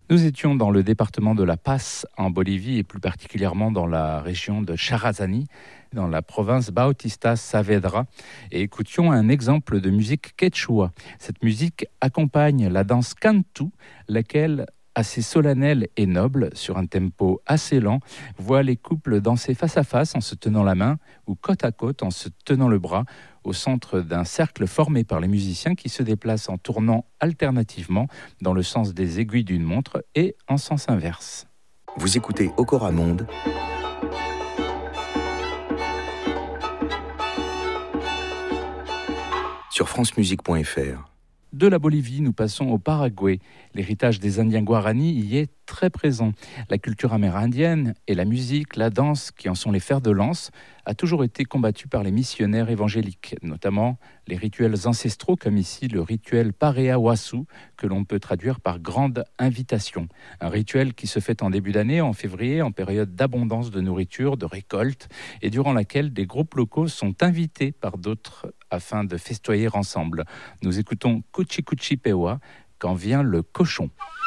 Nous étions dans le département de La Paz, en Bolivie, et plus particulièrement dans la région de Charazani, dans la province Bautista Saavedra, et écoutions un exemple de musique quechua. Cette musique accompagne la danse cantu, laquelle, assez solennelle et noble, sur un tempo assez lent, voit les couples danser face à face en se tenant la main ou côte à côte en se tenant le bras, au centre d'un cercle formé par les musiciens qui se déplacent en tournant alternativement dans le sens des aiguilles d'une montre et en sens inverse. Vous écoutez Okora Monde sur francemusique.fr. De la Bolivie, nous passons au Paraguay. L'héritage des Indiens Guarani y est très présent. La culture amérindienne et la musique, la danse, qui en sont les fers de lance, a toujours été combattue par les missionnaires évangéliques, notamment les rituels ancestraux comme ici le rituel Parea Wasu, que l'on peut traduire par grande invitation. Un rituel qui se fait en début d'année, en février, en période d'abondance de nourriture, de récolte, et durant laquelle des groupes locaux sont invités par d'autres afin de festoyer ensemble. Nous écoutons Cuchi Cuchi Pewa, quand vient le cochon.